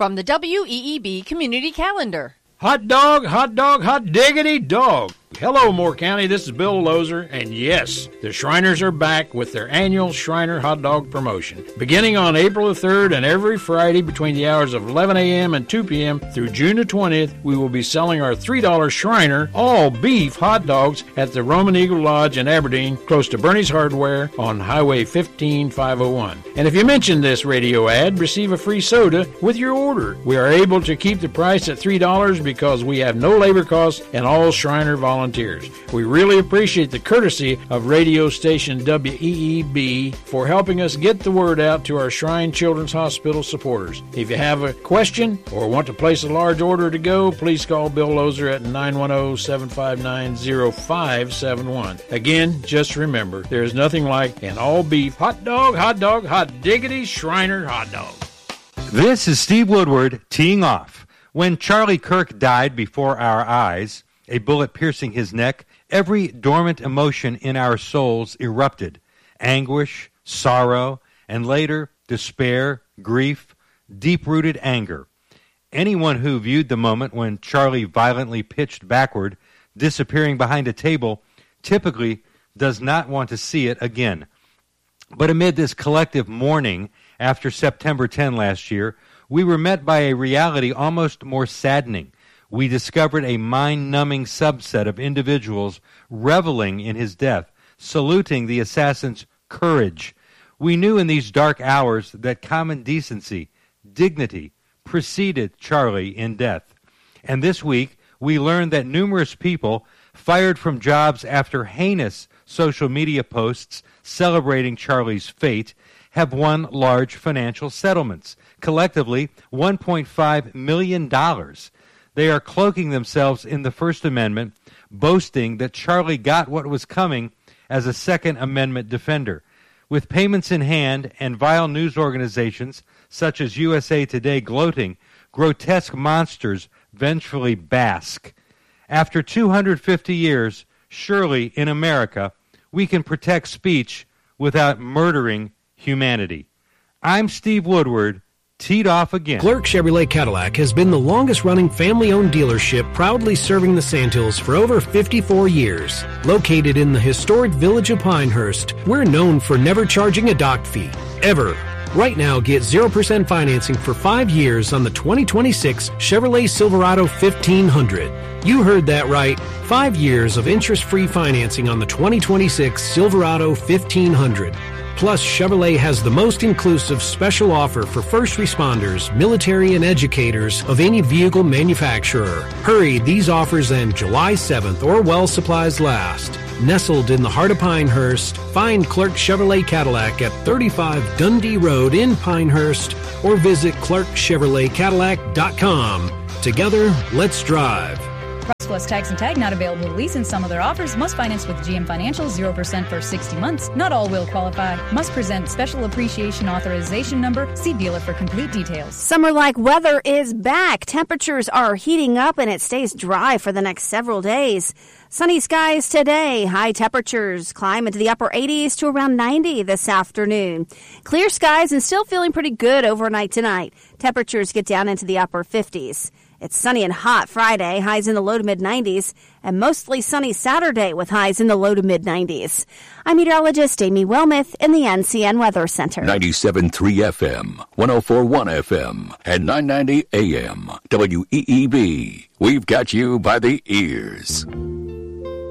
from the WEEB Community Calendar. Hot dog, hot dog, hot diggity dog. Hello, Moore County. This is Bill Lozer, and yes, the Shriners are back with their annual Shriner Hot Dog promotion. Beginning on April the 3rd and every Friday between the hours of 11 a.m. and 2 p.m. through June the 20th, we will be selling our $3 Shriner all-beef hot dogs at the Roman Eagle Lodge in Aberdeen, close to Bernie's Hardware on Highway 15501. And if you mention this radio ad, receive a free soda with your order. We are able to keep the price at $3 because we have no labor costs and all Shriner volunteers. We really appreciate the courtesy of radio station WEEB for helping us get the word out to our Shrine Children's Hospital supporters. If you have a question or want to place a large order to go, please call Bill Lozer at 910-759-0571. Again, just remember, there is nothing like an all-beef hot dog, hot diggity Shriner hot dog. This is Steve Woodward teeing off. When Charlie Kirk died before our eyes, a bullet piercing his neck, every dormant emotion in our souls erupted. Anguish, sorrow, and later despair, grief, deep-rooted anger. Anyone who viewed the moment when Charlie violently pitched backward, disappearing behind a table, typically does not want to see it again. But amid this collective mourning after September 10 last year, we were met by a reality almost more saddening. We discovered a mind-numbing subset of individuals reveling in his death, saluting the assassin's courage. We knew in these dark hours that common decency, dignity, preceded Charlie in death. And this week, we learned that numerous people fired from jobs after heinous social media posts celebrating Charlie's fate have won large financial settlements, collectively $1.5 million. They are cloaking themselves in the First Amendment, boasting that Charlie got what was coming as a Second Amendment defender. With payments in hand and vile news organizations such as USA Today gloating, grotesque monsters vengefully bask. After 250 years, surely in America, we can protect speech without murdering humanity. I'm Steve Woodward, teed off again. Clerk Chevrolet Cadillac has been the longest-running family-owned dealership proudly serving the Sandhills for over 54 years. Located in the historic village of Pinehurst, we're known for never charging a dock fee, ever. Right now, get 0% financing for 5 years on the 2026 Chevrolet Silverado 1500. You heard that right. 5 years of interest-free financing on the 2026 Silverado 1500. Plus, Chevrolet has the most inclusive special offer for first responders, military, and educators of any vehicle manufacturer. Hurry, these offers end July 7th or while supplies last. Nestled in the heart of Pinehurst, find Clark Chevrolet Cadillac at 35 Dundee Road in Pinehurst or visit ClarkChevroletCadillac.com. Together, let's drive. Price plus tax and tag not available to lease, and some other offers must finance with GM Financial 0% for 60 months. Not all will qualify. Must present special appreciation authorization number. See dealer for complete details. Summer-like weather is back. Temperatures are heating up and it stays dry for the next several days. Sunny skies today. High temperatures climb into the upper 80s to around 90 this afternoon. Clear skies and still feeling pretty good overnight tonight. Temperatures get down into the upper 50s. It's sunny and hot Friday, highs in the low to mid-90s, and mostly sunny Saturday with highs in the low to mid-90s. I'm meteorologist Amy Wilmoth in the NCN Weather Center. 97.3 FM, 104.1 FM, and 990 AM. WEEB. We've got you by the ears.